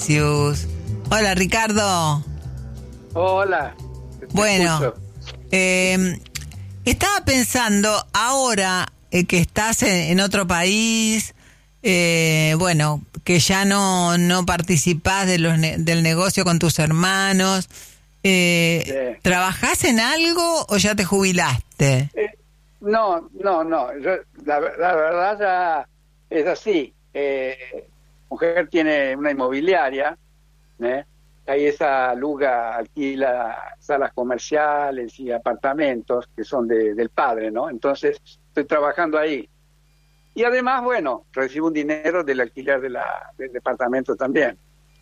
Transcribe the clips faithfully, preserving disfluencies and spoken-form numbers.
Vinicius. Hola, Ricardo. Hola. Bueno, eh, estaba pensando ahora eh, que estás en, en otro país, eh, bueno, que ya no, no participás de los ne- del negocio con tus hermanos. Eh, Sí. ¿Trabajás en algo o ya te jubilaste? Eh, no, no, no. Yo, la, la verdad ya es así. Eh, mujer tiene una inmobiliaria, ¿eh? Ahí esa luga alquila salas comerciales y apartamentos que son de, del padre, ¿no? Entonces estoy trabajando ahí. Y además, bueno, recibo un dinero del alquiler de la, del departamento también.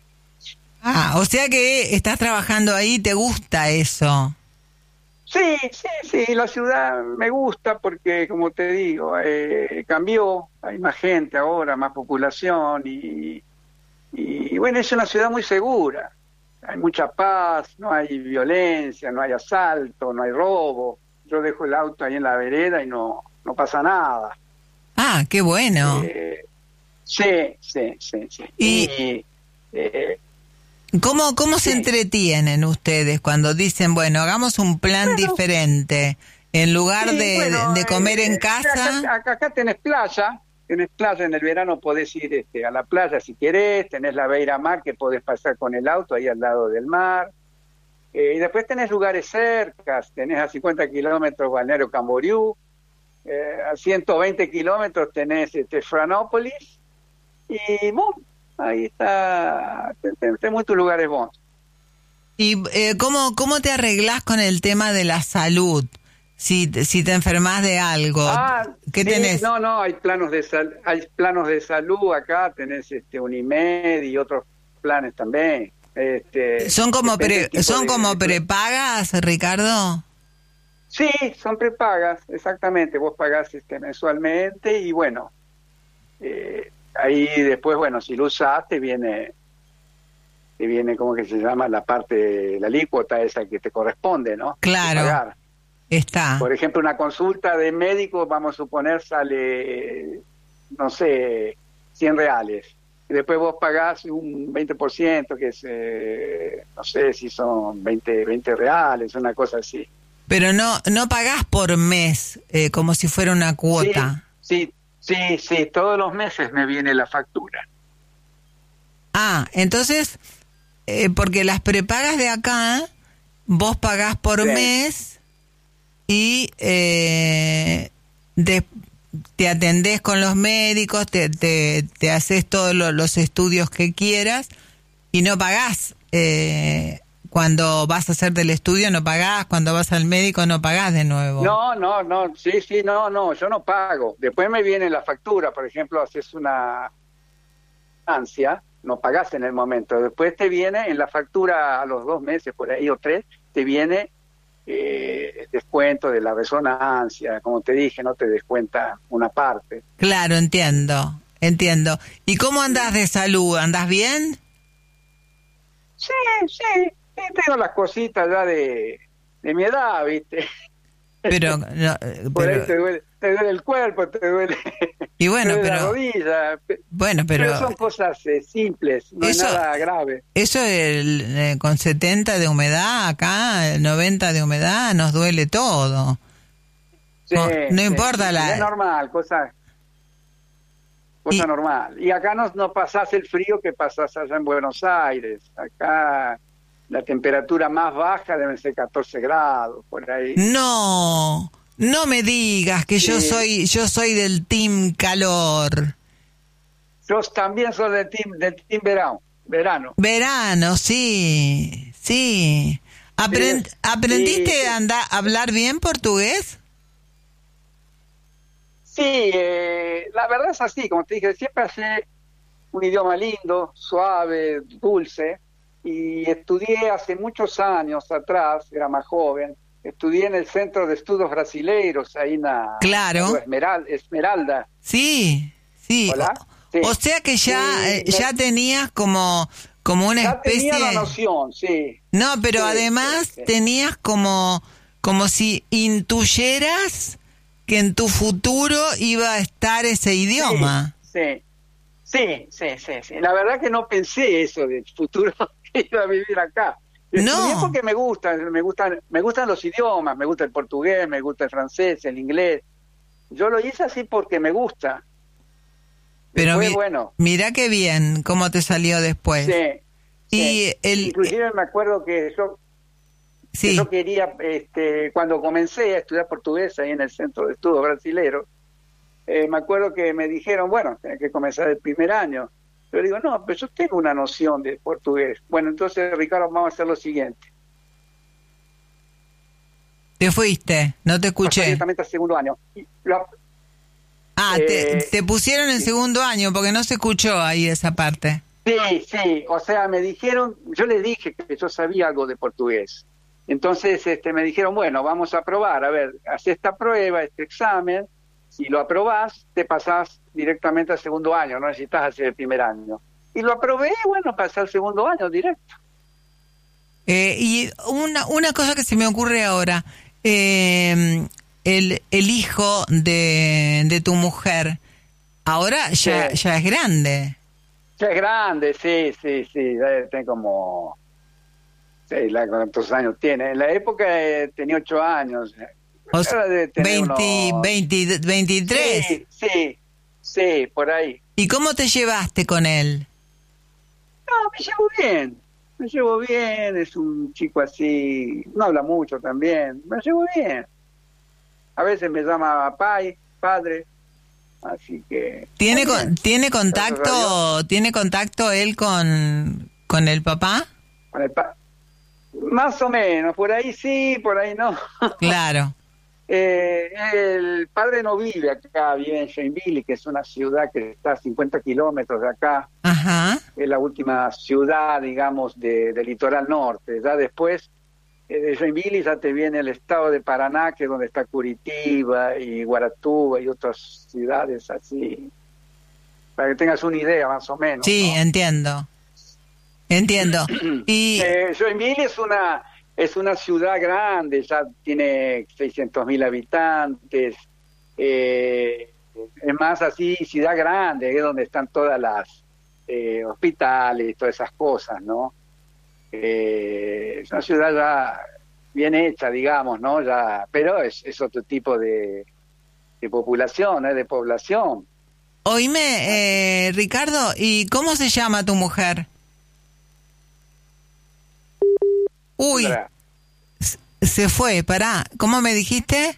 Ah, o sea que estás trabajando ahí, ¿te gusta eso? Sí, sí, sí, la ciudad me gusta porque, como te digo, eh, cambió, hay más gente ahora, más población y, y, bueno, es una ciudad muy segura. Hay mucha paz, no hay violencia, no hay asalto, no hay robo. Yo dejo el auto ahí en la vereda y no, no pasa nada. Ah, qué bueno. Eh, sí, sí, sí, sí. Y- Y, eh, ¿Cómo, cómo se Sí. entretienen ustedes cuando dicen, bueno, hagamos un plan Bueno. diferente? En lugar Sí, de, bueno, de comer eh, en acá, casa. acá, acá tenés playa, tenés playa en el verano, podés ir este, a la playa si querés, tenés la Beira Mar que podés pasar con el auto ahí al lado del mar, eh, y después tenés lugares cercas, tenés a cincuenta kilómetros Balneario Camboriú, eh, a ciento veinte kilómetros tenés este, Florianópolis, y boom, ahí está, tenés muchos lugares buenos. ¿Y eh, cómo, cómo te arreglás con el tema de la salud? Si, te- si te enfermas de algo, Ah, ¿qué sí, tenés? no, no, hay planos de sal, hay planos de salud acá, tenés este Unimed y otros planes también. Este, ¿Son como depende del pre, tipo son de- como de plan. prepagas, Ricardo? Sí, son prepagas, exactamente. Vos pagás este, mensualmente y bueno, eh, ahí después, bueno, si lo usás te viene, te viene como que se llama la parte, la alícuota esa que te corresponde, ¿no? De Claro, pagar. está. Por ejemplo, una consulta de médico, vamos a suponer, sale, no sé, cien reales. Y después vos pagás un veinte por ciento, que es, eh, no sé si son veinte, veinte reales, una cosa así. Pero no, no pagás por mes, eh, como si fuera una cuota. Sí, sí, sí, sí, todos los meses me viene la factura. Ah, entonces, eh, porque las prepagas de acá, vos pagás por Sí. mes y eh, de- te atendés con los médicos, te, te, te haces todos lo- los estudios que quieras y no pagás. Eh, cuando vas a hacerte el estudio no pagás, cuando vas al médico no pagás de nuevo. No, no, no, sí, sí, no, no, yo no pago. Después me viene la factura, por ejemplo, haces una ansia, no pagás en el momento. Después te viene en la factura a los dos meses, por ahí o tres, te viene eh, descuento de la resonancia, como te dije, no te descuenta una parte. Claro, entiendo, entiendo. ¿Y cómo andás de salud? ¿Andás bien? Sí, sí, sí, tengo las cositas ya de, de mi edad, ¿viste? Pero, no, eh, Por ahí te pero duele, te duele el cuerpo, te duele, y bueno, te duele la pero rodilla, pe- bueno, pero, pero son cosas eh, simples, no eso- es nada grave. eso el, eh, con setenta de humedad acá, noventa de humedad, nos duele todo. Sí, No, no sí, importa sí, la- es normal, cosa, cosa Y- normal. Y acá no, no pasás el frío que pasás allá en Buenos Aires. Acá la temperatura más baja deben ser catorce grados, por ahí. No, no me digas que yo Sí. soy, yo soy del team calor. Yo también soy del team, del team verano. verano. Verano, sí, sí. Aprend- Sí, ¿Aprendiste sí. a andar, a hablar bien portugués? Sí, eh, la verdad es así, como te dije, siempre hace un idioma lindo, suave, dulce, y estudié hace muchos años atrás, era más joven, estudié en el Centro de Estudios Brasileiros, ahí en la, Claro. en la Esmeral- Esmeralda. Sí, sí. Hola. O, Sí. o sea que ya, Sí, eh, me- ya tenías como, como una Ya especie. tenía la noción, sí. No, pero Sí, además sí, sí. tenías como, como si intuyeras que en tu futuro iba a estar ese idioma. Sí, Sí, sí, sí, sí. La verdad que no pensé eso del futuro que iba a vivir acá. No. Estudié porque me gustan, me gustan, me gustan los idiomas, me gusta el portugués, me gusta el francés, el inglés. Yo lo hice así porque me gusta. Pero Después, mi, bueno. Mirá qué bien cómo te salió después. Sí. Y sí. el, Inclusive me acuerdo que yo, sí. que yo quería, este, cuando comencé a estudiar portugués ahí en el Centro de Estudios Brasileros, eh, me acuerdo que me dijeron, bueno, tenés que comenzar el primer año. Yo digo, no, pero yo tengo una noción de portugués. Bueno, entonces, Ricardo, vamos a hacer lo siguiente. Te fuiste, no te escuché. Directamente al segundo año. Y lo, ah, eh, te, te pusieron en sí. segundo año porque no se escuchó ahí esa parte. Sí, sí, o sea, me dijeron, yo les dije que yo sabía algo de portugués. Entonces, este, me dijeron, bueno, vamos a probar, a ver, haz esta prueba, este examen, si lo aprobás, te pasás directamente al segundo año, no necesitas hacer el primer año. Y lo aprobé, y bueno, pasé al segundo año directo. Eh, y una, una cosa que se me ocurre ahora, eh, el, el hijo de, de tu mujer, ahora ya, Sí. ya es grande. Ya es grande, sí, sí, sí, ya tiene como... Sí, la, ¿cuántos años tiene? En la época eh, tenía ocho años. O sea, Ahora debe tener veinte, unos... veinte, veintitrés. Sí, sí, sí, por ahí. ¿Y cómo te llevaste con él? No, me llevo bien, me llevo bien, es un chico así, no habla mucho también, me llevo bien. A veces me llama pai, padre, así que... ¿Tiene, bien. con, ¿tiene Gracias a contacto Dios. tiene contacto él con, con el papá? Con el pa- Más o menos, por ahí sí, por ahí no. Claro. Eh, el padre no vive acá, vive en Joinville, que es una ciudad que está a cincuenta kilómetros de acá. Ajá. Es la última ciudad, digamos, de, del litoral norte. Ya después eh, de Joinville ya te viene el estado de Paraná, que es donde está Curitiba y Guaratuba y otras ciudades así. Para que tengas una idea, más o menos. Sí, ¿no? entiendo. Entiendo. Y Eh, Joinville es una... Es una ciudad grande, ya tiene seiscientos mil habitantes, eh, es más así, ciudad grande, es donde están todas las eh, hospitales y todas esas cosas, ¿no? Eh, es una ciudad ya bien hecha, digamos, ¿no? Ya, pero es, es otro tipo de, de población, ¿eh? De población. oíme, eh, Ricardo, ¿y cómo se llama tu mujer? Uy, Sandra. se fue, pará. ¿Cómo me dijiste?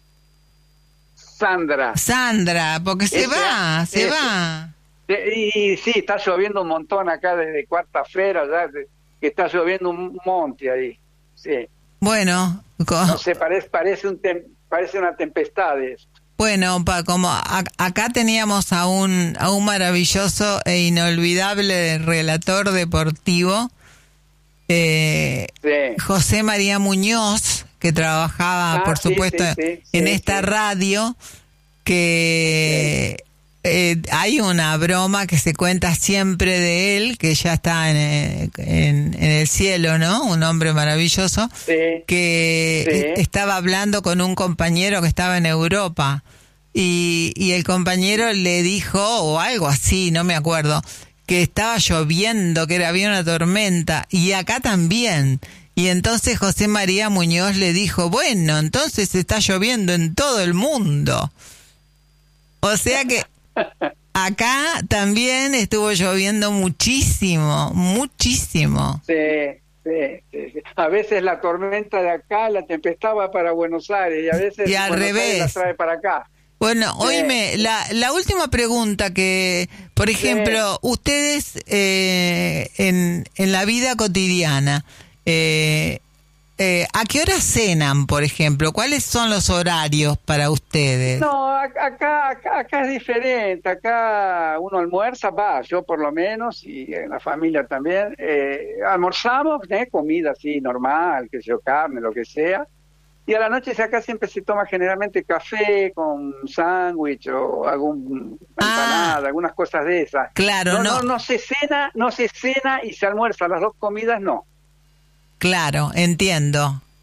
Sandra. Sandra, porque se Ese- va, se ese. va. Eh, Y, y sí, está lloviendo un montón acá desde Cuarta-Fera, ya de- que está lloviendo un monte ahí. Sí, Bueno, co- no sé, parece parece un tem- parece una tempestad esto. bueno, pa, como a- acá teníamos a un, a un maravilloso e inolvidable relator deportivo, eh, Sí. José María Muñoz, que trabajaba, Ah, por sí, supuesto, sí, sí, en sí, esta sí. radio, que eh, hay una broma que se cuenta siempre de él, que ya está en, eh, en, en el cielo, ¿no? Un hombre maravilloso, Sí. que Sí. eh, estaba hablando con un compañero que estaba en Europa. Y, y el compañero le dijo, o algo así, no me acuerdo, que estaba lloviendo, que era, había una tormenta, y acá también. Y entonces José María Muñoz le dijo, bueno, entonces está lloviendo en todo el mundo. O sea que acá también estuvo lloviendo muchísimo, muchísimo. Sí, sí, sí, sí. A veces la tormenta de acá, la tempestad va para Buenos Aires, y a veces Y al Buenos Aires revés. la trae para acá. Bueno, Sí. oíme, la, la última pregunta que, por ejemplo, ustedes eh, en, en la vida cotidiana, eh, eh, ¿a qué hora cenan, por ejemplo? ¿Cuáles son los horarios para ustedes? No, ac- acá, acá, acá es diferente. Acá uno almuerza, va, yo por lo menos, y en la familia también. Eh, almorzamos, ¿eh? Comida así normal, que sea carne, lo que sea. Y a la noche acá siempre se toma generalmente café con sándwich o algún empanada, Ah. algunas cosas de esas. Claro, no, no. no, no se cena, no se cena y se almuerza las dos comidas, no. Claro, entiendo.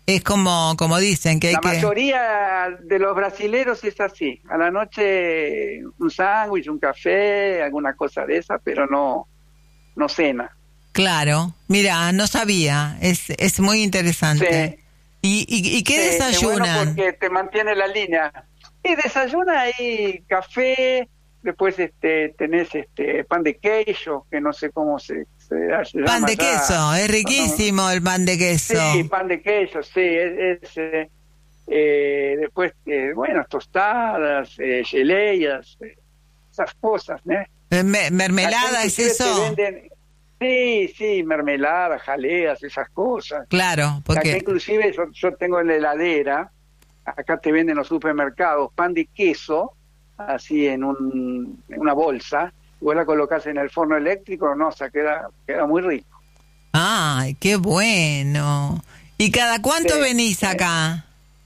es como como dicen que hay la que... mayoría de los brasileros es así. A la noche un sándwich, un café, alguna cosa de esa, pero no, no cena. Claro, mira, no sabía, es es muy interesante. Sí. ¿Y, y, y qué Sí, desayunan? Es bueno porque te mantiene la línea. Y desayuna ahí café, después este tenés este pan de queso, que no sé cómo se, se, se Pan llama de allá. queso, es riquísimo No, no. el pan de queso. Sí, pan de queso, sí, es, es eh, eh, después, eh, bueno, tostadas, eh, geleias, eh, esas cosas, ¿no? Eh, me- ¿Mermelada Acá es inclusive eso? te venden, sí, sí, mermelada, jaleas, esas cosas. Claro, Acá porque... inclusive yo, yo tengo en la heladera, acá te venden en los supermercados pan de queso, así en, un, en una bolsa, vos la colocás en el forno eléctrico, no, o sea, queda, queda muy rico. ¡Ay, qué bueno! ¿Y cada cuánto Sí, venís sí. acá?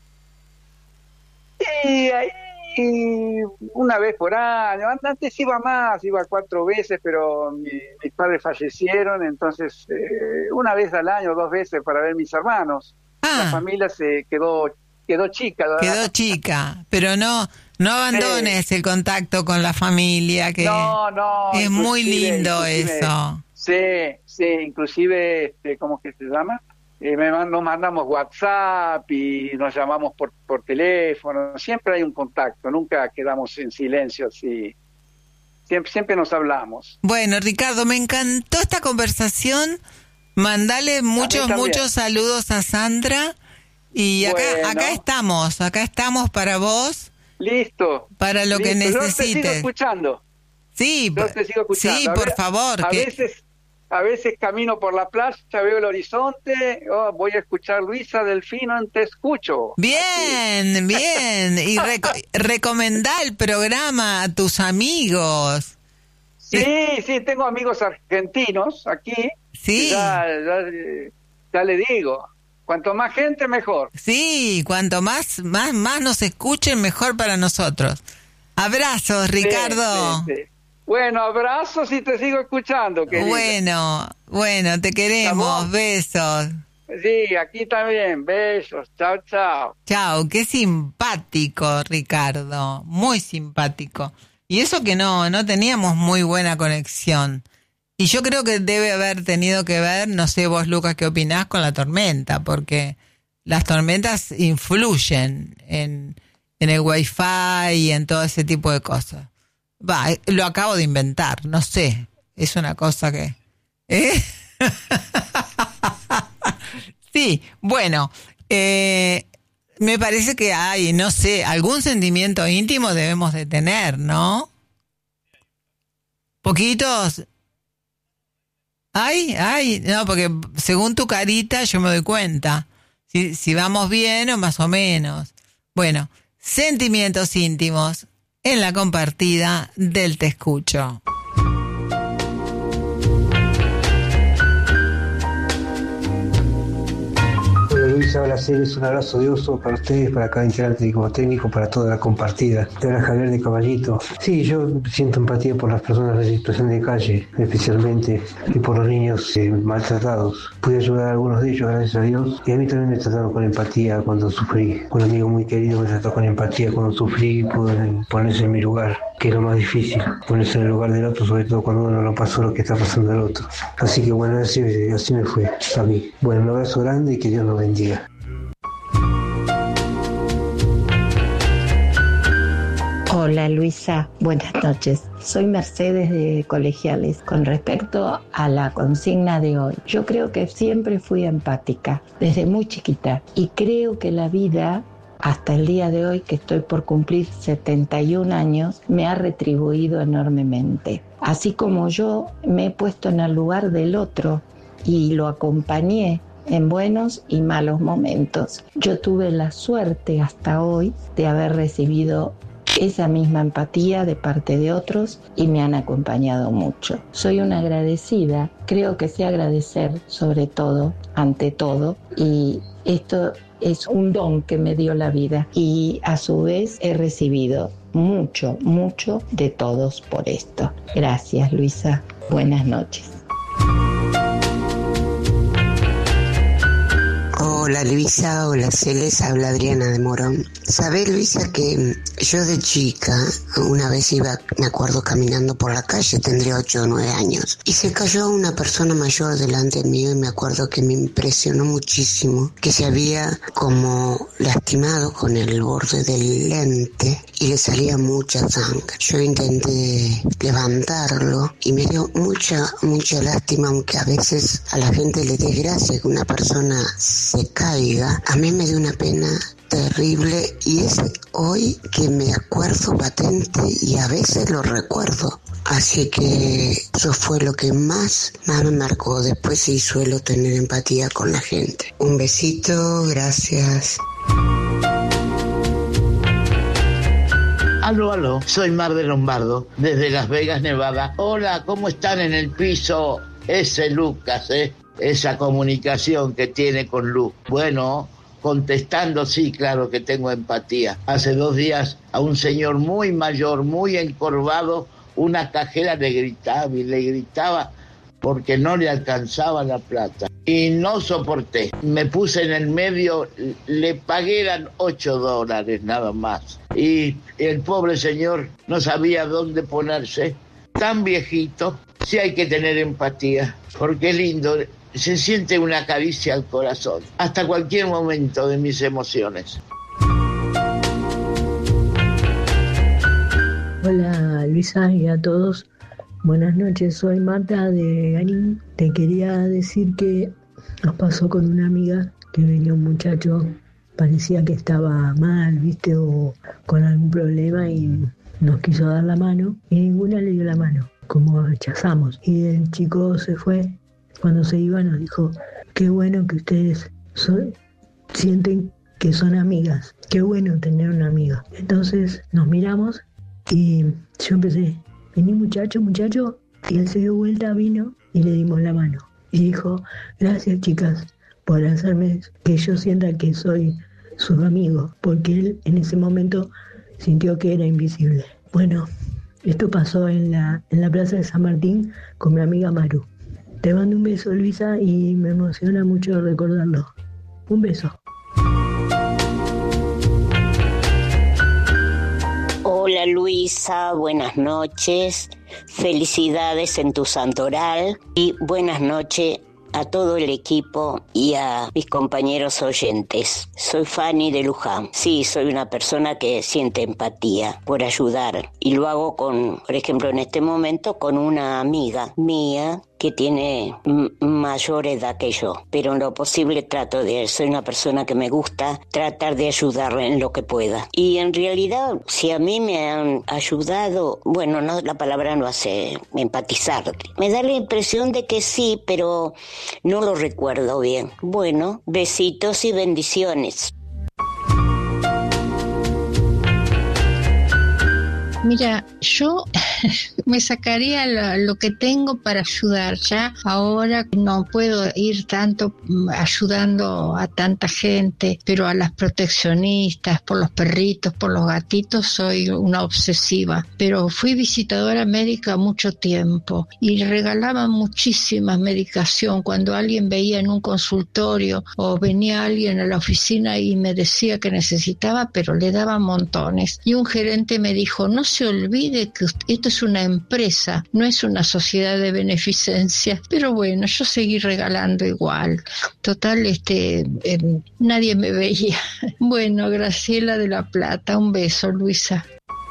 Y ahí una vez por año, antes iba más, iba cuatro veces, pero mi- mis padres fallecieron, entonces eh, una vez al año, dos veces para ver mis hermanos. La Ah, familia se quedó quedó chica, quedó ¿verdad? chica, pero no no abandones el contacto con la familia, que No, no, es muy inclusive, lindo inclusive, eso. sí, sí, inclusive, este, ¿cómo que se llama? Eh, me man- nos mandamos WhatsApp y nos llamamos por, por teléfono, siempre hay un contacto, nunca quedamos en silencio así, siempre, siempre nos hablamos. Bueno, Ricardo, me encantó esta conversación. Mandale muchos, también. muchos saludos a Sandra. Y acá, Bueno. acá estamos, acá estamos para vos, Listo. para lo que listo. Yo te sigo necesites. escuchando, Sí, yo te sigo escuchando. sí, A por ve- favor. A que... veces... A veces camino por la playa, veo el horizonte, oh, voy a escuchar Luisa Delfino en Te Escucho. Bien, Así. bien. Y reco- recomendá el programa a tus amigos. Sí, sí, tengo amigos argentinos aquí. Sí. Ya, ya, ya le digo, cuanto más gente, mejor. Sí, cuanto más, más, más nos escuchen, mejor para nosotros. Abrazos, Ricardo. Sí, sí, sí. Bueno, abrazos y te sigo escuchando, querida. Bueno, bueno, te queremos. Besos. Sí, aquí también. Besos. Chao, chao. Chao, qué simpático, Ricardo. Muy simpático. Y eso que no, no teníamos muy buena conexión. Y yo creo que debe haber tenido que ver, no sé vos, Lucas, qué opinás con la tormenta, porque las tormentas influyen en, en el wifi y en todo ese tipo de cosas. Va, lo acabo de inventar, no sé, es una cosa que... ¿eh? Sí, bueno, eh, me parece que hay, no sé, algún sentimiento íntimo debemos de tener, ¿no? ¿Poquitos? Ay, ay, no, porque según tu carita yo me doy cuenta si, si vamos bien o más o menos. Bueno, sentimientos íntimos en la compartida del Te Escucho. Hola Luisa, hola Ceres, un abrazo de oso para ustedes, para cada integrante y como técnico, para toda la compartida. Te habla Javier de Caballito. Sí, yo siento empatía por las personas en situación de calle, especialmente, y por los niños eh, maltratados. Pude ayudar a algunos de ellos, gracias a Dios, y a mí también me trataron con empatía cuando sufrí. Un amigo muy querido me trató con empatía cuando sufrí y pude ponerse en mi lugar, que es lo más difícil, ponerse en el lugar del otro, sobre todo cuando uno no pasó lo que está pasando al otro. Así que bueno, así, así me fue a mí. Bueno, un abrazo grande y que Dios nos bendiga. Hola Luisa, buenas noches. Soy Mercedes de Colegiales. Con respecto a la consigna de hoy, yo creo que siempre fui empática, desde muy chiquita, y creo que la vida, hasta el día de hoy, que estoy por cumplir setenta y un años, me ha retribuido enormemente. Así como yo me he puesto en el lugar del otro y lo acompañé en buenos y malos momentos. Yo tuve la suerte hasta hoy de haber recibido esa misma empatía de parte de otros y me han acompañado mucho. Soy una agradecida, creo que sé agradecer sobre todo, ante todo, y esto es un don que me dio la vida y a su vez he recibido mucho, mucho de todos por esto. Gracias, Luisa. Buenas noches. Hola Hola Luisa, hola Celes, habla Adriana de Morón. Sabés Luisa que yo de chica una vez iba, me acuerdo, caminando por la calle, tendría ocho o nueve años, y se cayó una persona mayor delante mío y me acuerdo que me impresionó muchísimo que se había como lastimado con el borde del lente y le salía mucha sangre. Yo intenté levantarlo y me dio mucha, mucha lástima, aunque a veces a la gente le dé gracia que una persona se caiga. A mí me dio una pena terrible y es hoy que me acuerdo patente y a veces lo recuerdo. Así que eso fue lo que más, más me marcó. Después sí suelo tener empatía con la gente. Un besito, gracias. Aló, aló, soy Mar de Lombardo, desde Las Vegas, Nevada. Hola, ¿cómo están en el piso? Ese Lucas, ¿eh? Esa comunicación que tiene con Luz. Bueno, contestando, sí, claro que tengo empatía. Hace dos días a un señor muy mayor, muy encorvado, una cajera le gritaba y le gritaba porque no le alcanzaba la plata. Y no soporté. Me puse en el medio, le pagué eran ocho dólares nada más. Y el pobre señor no sabía dónde ponerse. Tan viejito, sí hay que tener empatía, porque es lindo. Se siente una caricia al corazón, hasta cualquier momento de mis emociones. Hola Luisa y a todos, buenas noches, soy Marta de Garín. Te quería decir que nos pasó con una amiga que venía un muchacho, parecía que estaba mal, viste, o con algún problema y nos quiso dar la mano y ninguna le dio la mano, como rechazamos. Y el chico se fue. Cuando se iba nos dijo, qué bueno que ustedes son, sienten que son amigas, qué bueno tener una amiga. Entonces nos miramos y yo empecé, vení muchacho, muchacho, y él se dio vuelta, vino y le dimos la mano. Y dijo, gracias chicas por hacerme que yo sienta que soy su amigo, porque él en ese momento sintió que era invisible. Bueno, esto pasó en la, en la Plaza de San Martín con mi amiga Maru. Te mando un beso, Luisa, y me emociona mucho recordarlo. Un beso. Hola, Luisa, buenas noches. Felicidades en tu santoral y buenas noches a todo el equipo y a mis compañeros oyentes. Soy Fanny de Luján. Sí, soy una persona que siente empatía por ayudar y lo hago con, por ejemplo, en este momento con una amiga mía que tiene m- mayor edad que yo, pero en lo posible trato de, soy una persona que me gusta tratar de ayudarle en lo que pueda. Y en realidad, si a mí me han ayudado, bueno, no, la palabra no hace empatizar. Me da la impresión de que sí, pero no lo recuerdo bien. Bueno, besitos y bendiciones. Mira, yo me sacaría lo, lo que tengo para ayudar. Ya ahora no puedo ir tanto ayudando a tanta gente, pero a las proteccionistas, por los perritos, por los gatitos, soy una obsesiva. Pero fui visitadora médica mucho tiempo y regalaban muchísima medicación. Cuando alguien veía en un consultorio o venía alguien a la oficina y me decía que necesitaba, pero le daban montones. Y un gerente me dijo, no se olvide que esto es una empresa, no es una sociedad de beneficencia. Pero bueno, yo seguí regalando igual. Total, este, eh, nadie me veía. Bueno, Graciela de la Plata, un beso, Luisa.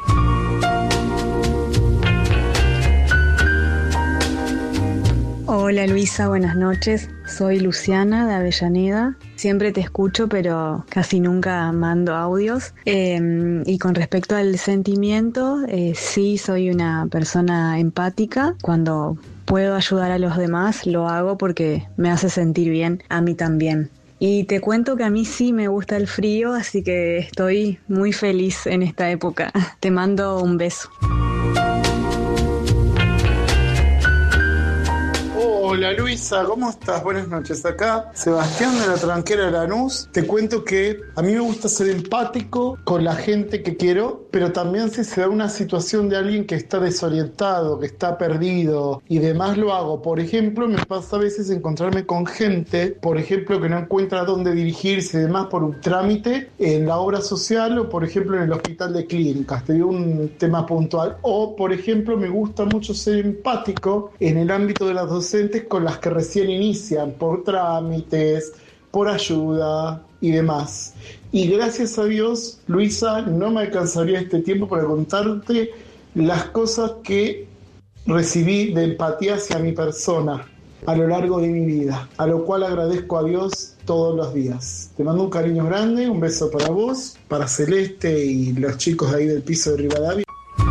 Hola Luisa, buenas noches. Soy Luciana de Avellaneda. Siempre te escucho, pero casi nunca mando audios. Eh, y con respecto al sentimiento, eh, sí soy una persona empática. Cuando puedo ayudar a los demás, lo hago porque me hace sentir bien a mí también. Y te cuento que a mí sí me gusta el frío, así que estoy muy feliz en esta época. Te mando un beso. Hola Luisa, ¿cómo estás? Buenas noches. Acá Sebastián de la Tranquera de Lanús. Te cuento que a mí me gusta ser empático con la gente que quiero, pero también si se da una situación de alguien que está desorientado, que está perdido y demás, lo hago. Por ejemplo, me pasa a veces encontrarme con gente, por ejemplo, que no encuentra dónde dirigirse y demás por un trámite en la obra social o, por ejemplo, en el hospital de clínicas. Te digo un tema puntual. O, por ejemplo, me gusta mucho ser empático en el ámbito de las docentes con las que recién inician, por trámites, por ayuda y demás. Y gracias a Dios, Luisa, no me alcanzaría este tiempo para contarte las cosas que recibí de empatía hacia mi persona a lo largo de mi vida, a lo cual agradezco a Dios todos los días. Te mando un cariño grande, un beso para vos, para Celeste y los chicos de ahí del piso de Rivadavia.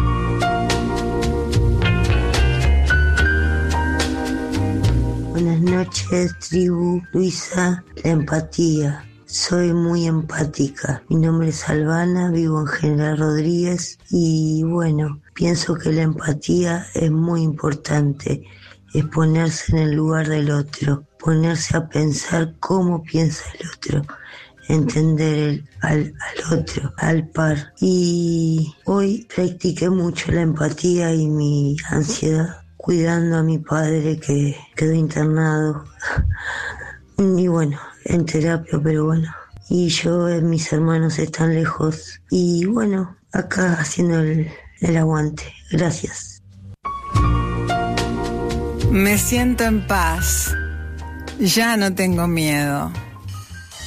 Buenas noches, tribu. Luisa, la empatía. Soy muy empática. Mi nombre es Albana, vivo en General Rodríguez y bueno, pienso que la empatía es muy importante. Es ponerse en el lugar del otro, ponerse a pensar cómo piensa el otro, entender el, al, al otro, al par. Y hoy practiqué mucho la empatía y mi ansiedad, cuidando a mi padre que quedó internado. Y bueno, en terapia, pero bueno. Y yo, mis hermanos están lejos. Y bueno, acá haciendo el, el aguante. Gracias. Me siento en paz. Ya no tengo miedo.